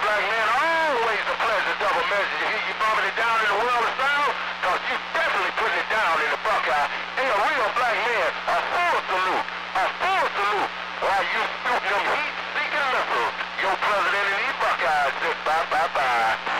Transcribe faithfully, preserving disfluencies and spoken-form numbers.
black man, always a pleasant double message to hear you bumping it down in the world of sound, cause you definitely putting it down in the Buckeye. Hey, a real black man, a full salute, a full salute, while you shooting them heat-seeking missiles. Your president and these Buckeyes said bye, bye, bye.